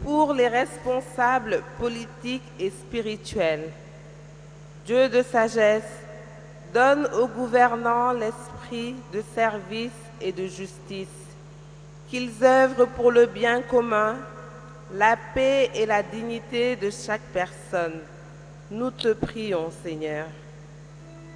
pour les responsables politiques et spirituels. Dieu de sagesse, donne aux gouvernants l'esprit de service et de justice, qu'ils œuvrent pour le bien commun, la paix et la dignité de chaque personne. Nous te prions, Seigneur.